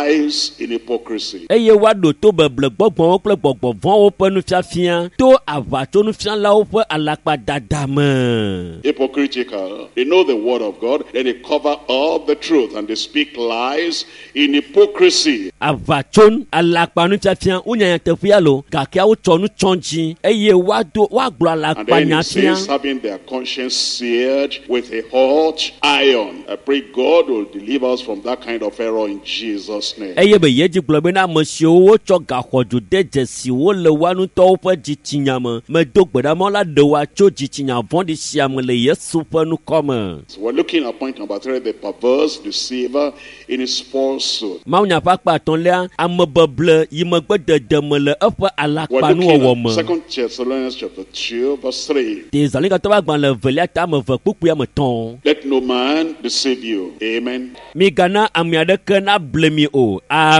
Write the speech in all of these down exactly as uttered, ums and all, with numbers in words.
lies in hypocrisy. Eye wa do to beble gbogbo kple gbogbo von wo pe nufiafia to avato nufiala wo pe alakpa dada me. Hypocritical. They know the word of God, then they cover up the truth and they speak lies in hypocrisy. Avachon alakpa nufiafia unya tefia lo gakia wo cho nu chonji eye wa do wa glo alakpa And then it nyafia. says, having their conscience seared with a hot iron. I pray God will deliver us from that kind of error in Jesus' name. Eye be yeji glo be na mosio wo cho gahoju de jesi wo le wanu to wo pe jitinya me me do gbeda mo la de wa cho jitinya von di siam le Yesu pe nu come. So we're looking at point number three, the perverse deceiver in his falsehood. Ma nya pa pa ton le amebeble yimegbe de me le efe We're alakpa nu wo looking me. at Second Thessalonians chapter two, verse three. Des zalinga to ba gban le velia ta me ve kpupu ya me ton. Let no man deceive you. Amen. Mi gana amia de ke na blemi o.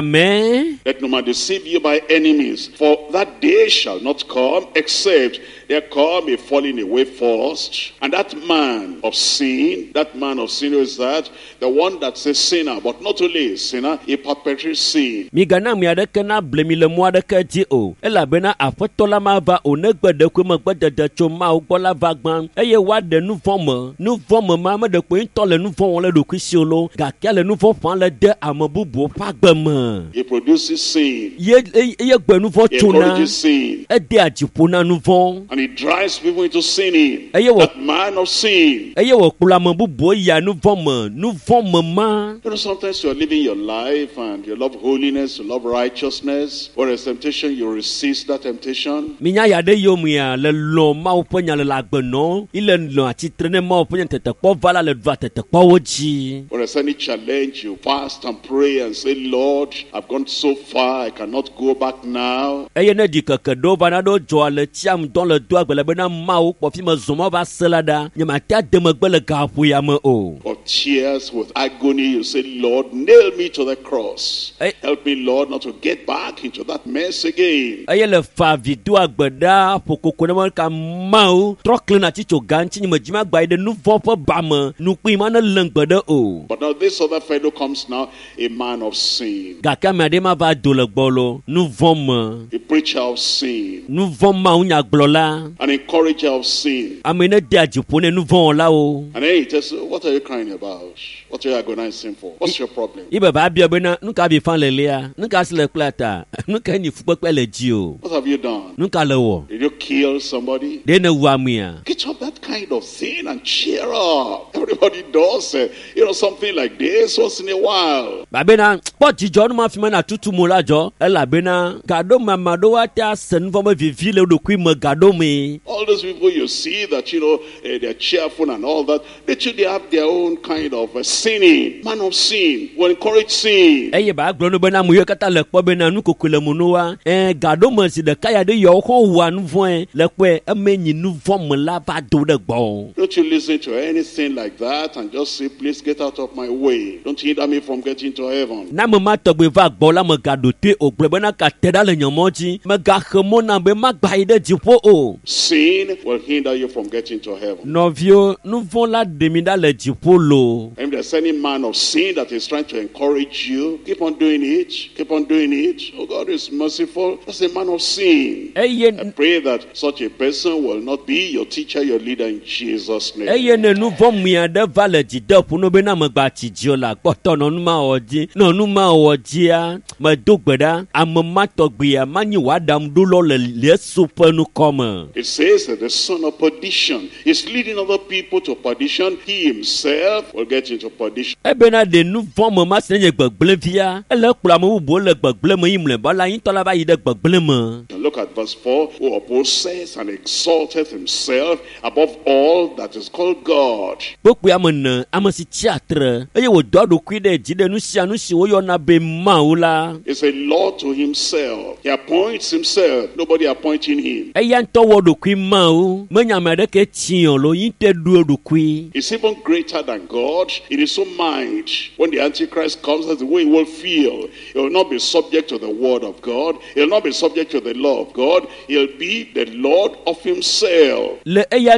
Amen. Let no man deceive you by enemies, for that day shall not come except there come a falling away first. And that man of sin, that man of sin, who is that? The one that's a sinner, but not only a sinner, he perpetrates sin. Mi gana amia de ke na blemi le mo de ke di o. Ela bena afeto la ma va o ne gbe de ku me gbe de de cho ma o gbo la va gban. Eye wa de nu von me, nu von me ma me de ko to le nu von won le do ku si o lo. Ga ke le nu von fan le de amobubu pa gbe me. He produces sin. Ye ye gbe nu von He cho na. encourages sin. E de ajipo na nu von. And he drives people into sinning. Eye wo That man of sin. eye wo kula me bubu ya nu von me, nu von me ma. You know, sometimes you're living your life and you love holiness, you love righteousness. When there's temptation, you resist that temptation. Minya ya de yo mia le lo ma o penya le lagbe no. Ile lo ati trene ma o penya tete kpo vala le dva tete kpo woji. When there's any challenge, you fast and pray and say, Lord, I've gone so far, I cannot go back now. Eye ne di keke do bana do jo le tiam don le do agbele be na ma o kpo fi me zomo ba selada. Nyama ta de me gbe le gafu ya me o. Of tears, with agony, you say, Lord, nail me to the cross. Hey. Help me, Lord, not to get back into that mess again. Eye le fa vidu agbeda pokoko ne mo ka ma o. Trokle na ti cho ganchi nyama jima gba ide nu von po ba me. Nu pi ma na lengbede o. But now this other fellow comes now, a man of sin, Gaka me ade ma va do le gbolo. Nu von me. a preacher of sin, Nu von ma unya gblola. an encourager of sin. Amene de ajipo ne nu von la o. And then he tells you, what are you crying about? What are you agonizing for? What's your problem? Ibe ba bia be na nuka bi fan lele ya. Nuka sile plata. Nuka ni fupepe le ji o. What have you done? Nuka le wo. Did you kill somebody? De ne wa mi ya. Get up that kind of thing and cheer up. Everybody does, uh, you know, something like this once in a while. Ba be na po jijo nu ma fi na tutu mo la jo. E la be na gado mama do wa ta sen fo me vivi le do kwi me gado me. All those people you see that, you know, uh, they're cheerful and all that, they too, they have their own kind of uh, sinning. Man of sin will encourage sin. E ye ba glo no be na mu ye kata le po be na nu kokole mu no wa. Eh gado me si de kaya de yo ho wa nu von le pe e menyi nu von me la ba do de gbo. Don't you listen to anything like that and just say, please get out of my way. Don't hinder me from getting to heaven. Na me ma togbe va gbo la me gado te o gbe be na ka te da le nyomoji. Me ga khemo na be ma gba ide jipo o. Sin will hinder you from getting to heaven. Novio, nous vont la demida le dipolo. And if there's any man of sin that is trying to encourage you, keep on doing it, keep on doing it. Oh, God is merciful. That's a man of sin. Eye I pray that such a person will not be your teacher, your leader in Jesus' name. eye ne nous vont mia de vale di de pour no be na me gba ti diola. Poto no nu ma oji, no nu ma oji a, me dogbeda, am ma togbe a mani wa dam do lo le le super nu come. It says that the son of perdition is leading other people to perdition. He himself will get into perdition. Ebe na de nous vont me ma se nye gbegble via. Ele kula me bo le gbegble me imle ba la yin to la ba yi de gbegble me. And look at verse four. Who opposes and exalteth himself above all that is called God. Boku ya mena amasi tiatre. Eye wo do do kwi de ji de nu sia nu si wo yo na be maula. Is a Lord to himself. He appoints himself. Nobody appointing him. Eye nto wo do kwi mau. Menya me de ke tian lo yin te du do kwi. He's even greater than God in his own mind. When the Antichrist comes, that's the way he will feel. He will not be subject to the word of God. He will not be subject to the law of God. He'll be the Lord of himself. Le eye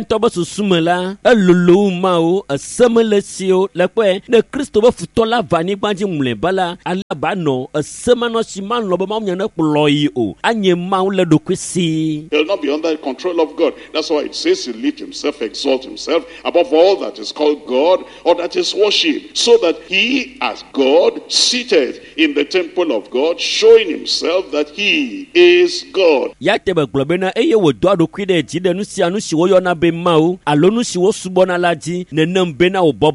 ntɔ bɛ susume la elolo ma o eseme le si o le kpɔe ne Kristo bɛ futɔ la va anyigba dzi ŋlɛba la alaba nɔ esemanɔ si ma lɔ be mawu nya ne kplɔ yi o anye mawu le ɖokui si. He will not be under the control of God. That's why it says he lift himself, exalt himself above all that is called God or that is worshipped, so that he as God seated in the temple of God, showing himself that he is God. Ya te be gblɔ bena eye wòdo aɖokui ɖe dzi ɖe nu sia nu si woyɔna be mawu alo nu si wosubɔna la dzi nenem bena wòbɔbɔ